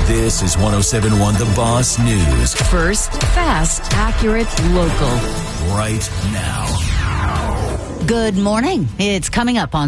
This is 107.1 The Boss News. First, fast, accurate, local. Right now. Good morning. It's coming up on